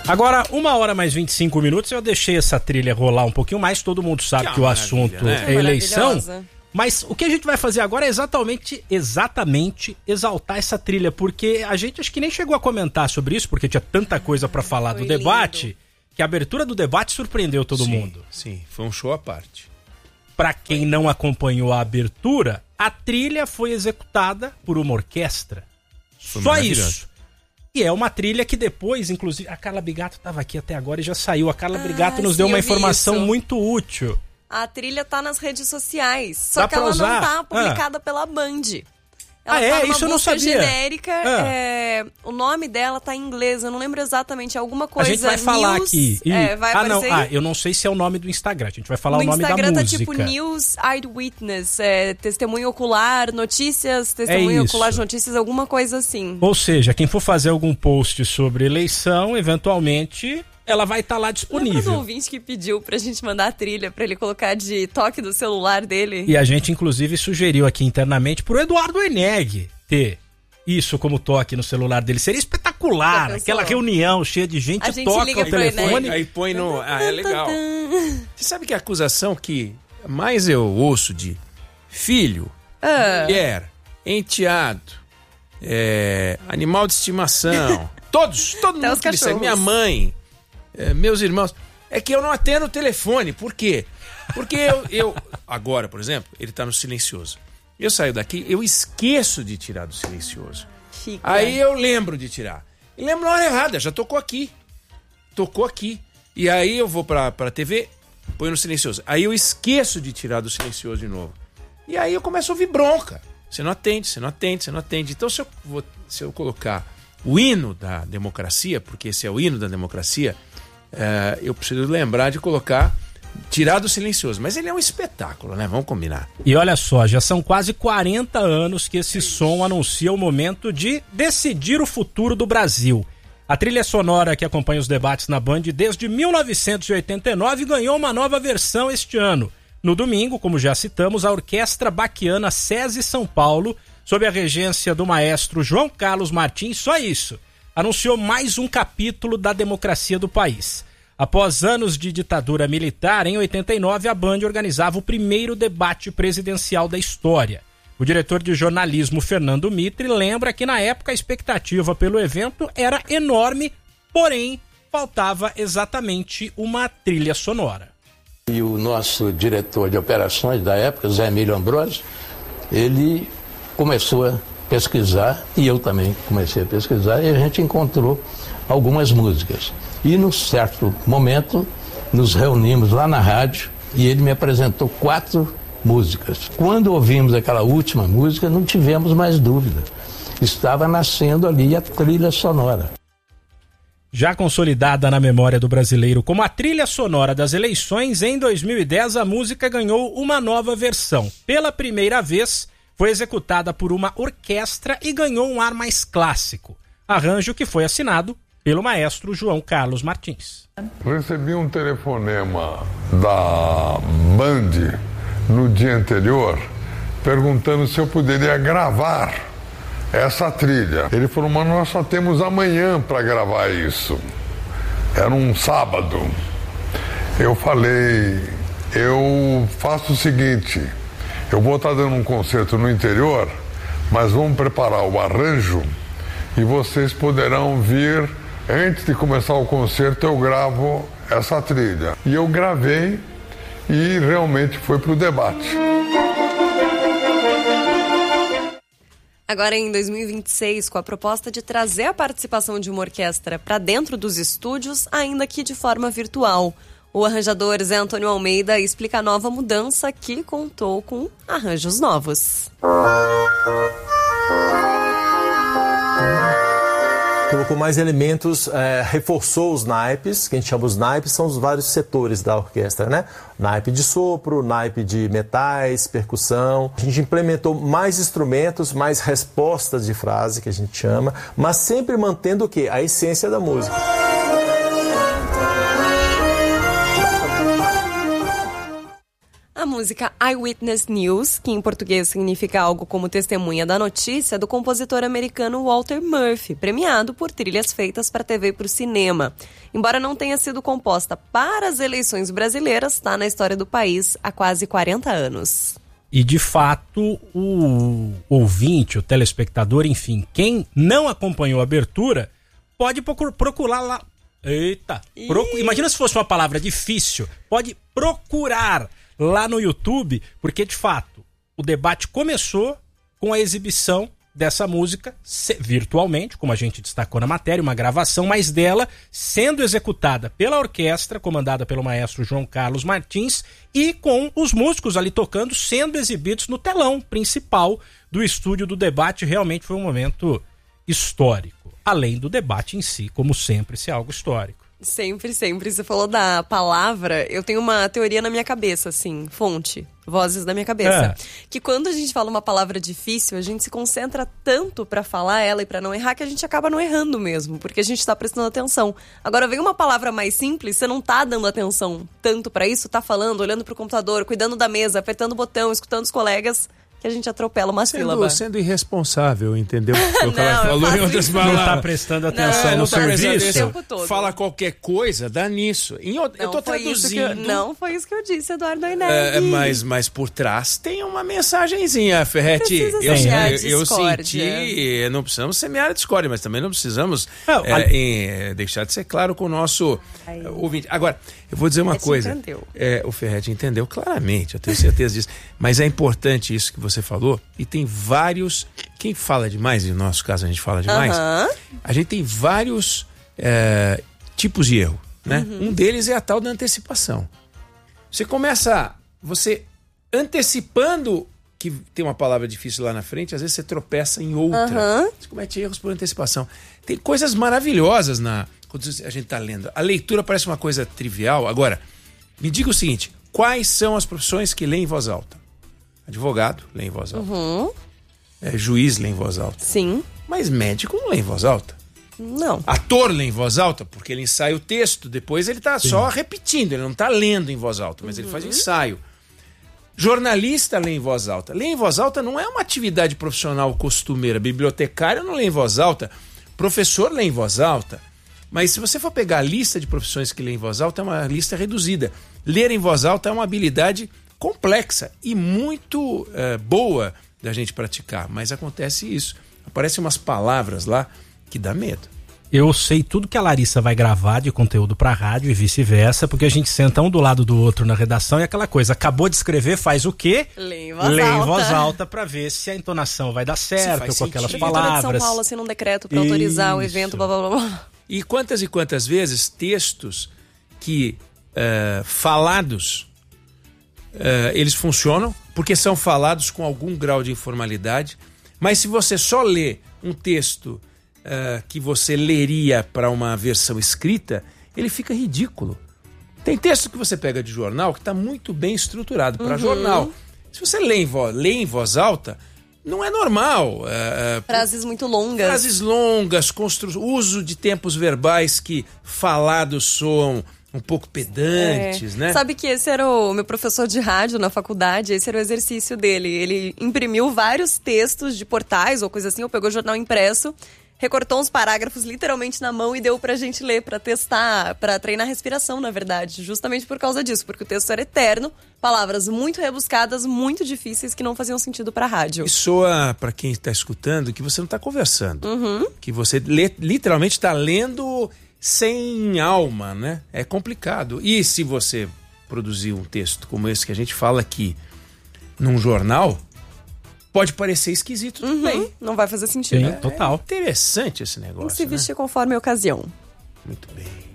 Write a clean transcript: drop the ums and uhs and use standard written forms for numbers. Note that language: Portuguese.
Agora, 1h mais 25 minutos, eu deixei essa trilha rolar um pouquinho mais, todo mundo sabe que o assunto é eleição, mas o que a gente vai fazer agora é exatamente exaltar essa trilha, porque a gente acho que nem chegou a comentar sobre isso, porque tinha tanta coisa pra falar do debate, que a abertura do debate surpreendeu todo mundo. Sim, foi um show à parte. Pra quem não acompanhou a abertura, a trilha foi executada por uma orquestra. Só isso. E é uma trilha que depois, inclusive, a Carla Bigato estava aqui até agora e já saiu. A Carla Bigato nos deu uma informação muito útil. A trilha tá nas redes sociais, só que ela não tá publicada pela Band. Ela tá numa isso eu não sabia. Genérica, o nome dela tá em inglês, eu não lembro exatamente, alguma coisa. A gente vai falar aqui. Vai aparecer eu não sei se é o nome do Instagram, a gente vai falar o nome da música. No Instagram tá tipo News Eyewitness, testemunho ocular, notícias, testemunho ocular de notícias, alguma coisa assim. Ou seja, quem for fazer algum post sobre eleição, eventualmente ela vai estar lá disponível. Lembra do ouvinte que pediu pra gente mandar a trilha pra ele colocar de toque do celular dele? E a gente, inclusive, sugeriu aqui internamente pro Eduardo Eneg ter isso como toque no celular dele. Seria espetacular, aquela reunião cheia de gente, toca o telefone. Aí põe no... é legal. Você sabe que a acusação que mais eu ouço de filho, mulher, enteado, animal de estimação, todo mundo que isso aí, minha mãe... meus irmãos, é que eu não atendo o telefone. Por quê? Porque eu agora, por exemplo, ele tá no silencioso. Eu saio daqui, eu esqueço de tirar do silencioso. Aí eu lembro de tirar. E lembro na hora errada, já tocou aqui. E aí eu vou pra TV, põe no silencioso. Aí eu esqueço de tirar do silencioso de novo. E aí eu começo a ouvir bronca. Você não atende. Então se eu colocar o hino da democracia, porque esse é o hino da democracia, eu preciso lembrar de tirar do silencioso. Mas ele é um espetáculo, né? Vamos combinar. E olha só, já são quase 40 anos que esse som anuncia o momento de decidir o futuro do Brasil. A trilha sonora que acompanha os debates na Band desde 1989 ganhou uma nova versão este ano. No domingo, como já citamos, a Orquestra Baquiana SESI São Paulo, sob a regência do maestro João Carlos Martins, só isso, anunciou mais um capítulo da democracia do país. Após anos de ditadura militar, em 89, a Band organizava o primeiro debate presidencial da história. O diretor de jornalismo, Fernando Mitre, lembra que na época a expectativa pelo evento era enorme, porém faltava exatamente uma trilha sonora. E o nosso diretor de operações da época, Zé Emílio Ambrosio, ele começou a pesquisar, e eu também comecei a pesquisar, e a gente encontrou algumas músicas. E num certo momento, nos reunimos lá na rádio, e ele me apresentou 4 músicas. Quando ouvimos aquela última música, não tivemos mais dúvida. Estava nascendo ali a trilha sonora. Já consolidada na memória do brasileiro como a trilha sonora das eleições, em 2010 a música ganhou uma nova versão. Pela primeira vez, foi executada por uma orquestra e ganhou um ar mais clássico. Arranjo que foi assinado pelo maestro João Carlos Martins. Recebi um telefonema da Band no dia anterior, perguntando se eu poderia gravar essa trilha. Ele falou, mas nós só temos amanhã para gravar isso. Era um sábado. Eu falei, eu faço o seguinte, eu vou estar dando um concerto no interior, mas vamos preparar o arranjo e vocês poderão vir, antes de começar o concerto eu gravo essa trilha. E eu gravei e realmente foi para o debate. Agora em 2026, com a proposta de trazer a participação de uma orquestra para dentro dos estúdios, ainda que de forma virtual. O arranjador Zé Antônio Almeida explica a nova mudança que contou com arranjos novos. Colocou mais elementos, reforçou os naipes, que a gente chama os naipes, são os vários setores da orquestra, né? Naipe de sopro, naipe de metais, percussão. A gente implementou mais instrumentos, mais respostas de frase, que a gente chama, mas sempre mantendo o quê? A essência da música. A música Eyewitness News, que em português significa algo como testemunha da notícia, do compositor americano Walter Murphy, premiado por trilhas feitas para TV e para o cinema. Embora não tenha sido composta para as eleições brasileiras, está na história do país há quase 40 anos. E, de fato, o ouvinte, o telespectador, enfim, quem não acompanhou a abertura, pode procurar lá. Eita! Imagina se fosse uma palavra difícil. Pode procurar lá no YouTube, porque, de fato, o debate começou com a exibição dessa música virtualmente, como a gente destacou na matéria, uma gravação, mas dela sendo executada pela orquestra, comandada pelo maestro João Carlos Martins, e com os músicos ali tocando, sendo exibidos no telão principal do estúdio do debate. Realmente foi um momento histórico, além do debate em si, como sempre, ser algo histórico. Sempre. Você falou da palavra, eu tenho uma teoria na minha cabeça, assim, fonte, vozes da minha cabeça. Que quando a gente fala uma palavra difícil, a gente se concentra tanto pra falar ela e pra não errar, que a gente acaba não errando mesmo, porque a gente tá prestando atenção. Agora vem uma palavra mais simples, você não tá dando atenção tanto pra isso, tá falando, olhando pro computador, cuidando da mesa, apertando o botão, escutando os colegas, que a gente atropela uma sílaba. Sendo irresponsável, entendeu? O que ela falou em outras palavras. Não tá prestando atenção no serviço. Fala qualquer coisa, dá nisso. Eu tô traduzindo. Não foi isso que eu disse, Eduardo Aineg. Mas por trás tem uma mensagenzinha, Ferretti. Eu senti, não precisamos semear a discórdia, mas também não precisamos deixar de ser claro com o nosso ouvinte. Agora, eu vou dizer uma coisa. O Ferretti entendeu claramente, eu tenho certeza disso. Mas é importante isso que você falou, e tem vários. Quem fala demais, no nosso caso a gente fala demais, a gente tem vários tipos de erro, né? Um deles é a tal da antecipação. Você antecipando que tem uma palavra difícil lá na frente, às vezes você tropeça em outra. Você comete erros por antecipação. Tem coisas maravilhosas quando a gente está lendo. A leitura parece uma coisa trivial. Agora, me diga o seguinte: quais são as profissões que leem em voz alta? Advogado lê em voz alta. Juiz lê em voz alta. Sim. Mas médico não lê em voz alta. Não. Ator lê em voz alta, porque ele ensaia o texto, depois ele está só repetindo, ele não está lendo em voz alta, mas ele faz ensaio. Jornalista lê em voz alta. Ler em voz alta não é uma atividade profissional costumeira. Bibliotecário não lê em voz alta. Professor lê em voz alta. Mas se você for pegar a lista de profissões que lê em voz alta, é uma lista reduzida. Ler em voz alta é uma habilidade complexa e muito boa da gente praticar, mas acontece isso. Aparecem umas palavras lá que dá medo. Eu sei tudo que a Larissa vai gravar de conteúdo pra rádio e vice-versa, porque a gente senta um do lado do outro na redação e aquela coisa, acabou de escrever, faz o quê? Lê em voz alta pra ver se a entonação vai dar certo com aquelas palavras. De São Paulo assina um decreto pra autorizar o evento, blá blá blá. E quantas vezes textos que falados eles funcionam porque são falados com algum grau de informalidade, mas se você só lê um texto que você leria para uma versão escrita, ele fica ridículo. Tem texto que você pega de jornal que está muito bem estruturado para jornal. Se você lê em voz alta, não é normal. Frases muito longas. Frases longas, uso de tempos verbais que falados soam um pouco pedantes, né? Sabe que esse era o meu professor de rádio na faculdade, esse era o exercício dele. Ele imprimiu vários textos de portais ou coisa assim, ou pegou jornal impresso, recortou uns parágrafos literalmente na mão e deu pra gente ler, pra testar, pra treinar a respiração, na verdade. Justamente por causa disso, porque o texto era eterno, palavras muito rebuscadas, muito difíceis, que não faziam sentido pra rádio. E soa pra quem tá escutando que você não tá conversando. Que você literalmente tá lendo sem alma, né? É complicado. E se você produzir um texto como esse que a gente fala aqui num jornal, pode parecer esquisito também. Não vai fazer sentido. Sim, total. É interessante esse negócio. Tem que se vestir conforme a ocasião. Muito bem.